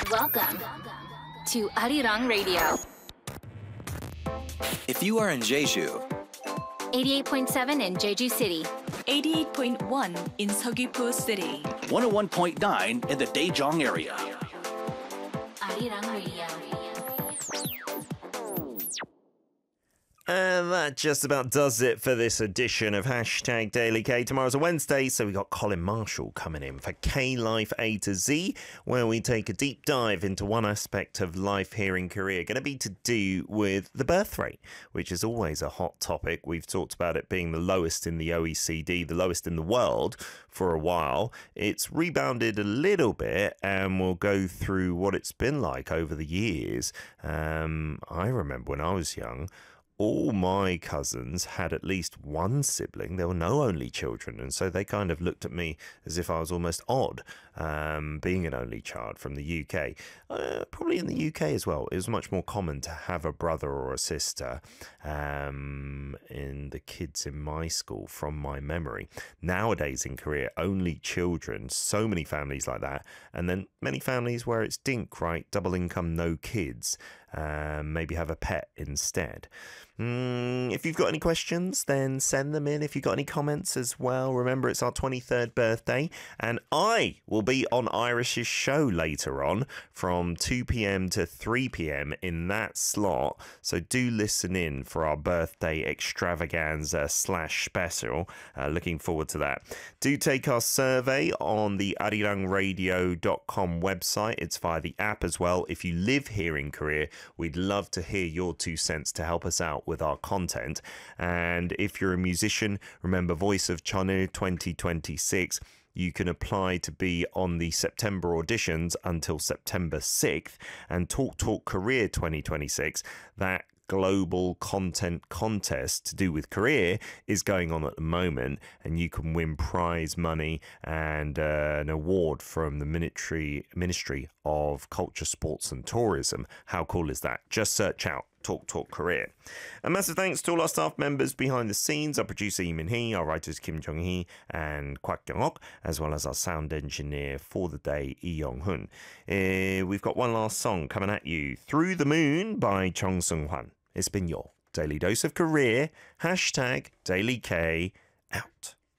Welcome to Arirang Radio. If you are in Jeju, 88.7 in Jeju City. 88.1 in Seogwipo City. 101.9 in the Daejeong area. Arirang Radio. And that just about does it for this edition of Hashtag Daily K. Tomorrow's a Wednesday, so we got Colin Marshall coming in for K Life A to Z, where we take a deep dive into one aspect of life here in Korea. Going to be to do with the birth rate, which is always a hot topic. We've talked about it being the lowest in the OECD, the lowest in the world for a while. It's rebounded a little bit, and we'll go through what it's been like over the years. I remember when I was young, all my cousins had at least one sibling. There were no only children, and so they kind of looked at me as if I was almost odd, being an only child from the UK. Probably in the UK as well. It was much more common to have a brother or a sister in the kids in my school, from my memory. Nowadays in Korea, only children, so many families like that, and then many families where it's dink, right? Double income, no kids. Maybe have a pet instead. If you've got any questions, then send them in. If you've got any comments as well, remember it's our 23rd birthday, and I will be on Irish's show later on from 2 p.m. to 3 p.m. in that slot. So do listen in for our birthday extravaganza / special. Looking forward to that. Do take our survey on the arirangradio.com website. It's via the app as well. If you live here in Korea, we'd love to hear your 2 cents to help us out with our content. And if you're a musician, remember Voice of Cheonil 2026. You can apply to be on the September auditions until September 6th. And Talk Korea 2026, that global content contest to do with Korea, is going on at the moment, and you can win prize money and an award from the Ministry of Culture, Sports and Tourism. How cool is that? Just search out Talk Korea. A massive thanks to all our staff members behind the scenes, our producer Lee Min-hee, our writers Kim Jong-hee and Kwak Kyung-ok, as well as our sound engineer for the day, Lee Young-hun. We've got one last song coming at you, Through the Moon by Chung Seung-hwan. It's been your Daily Dose of Korea. Hashtag Daily K out.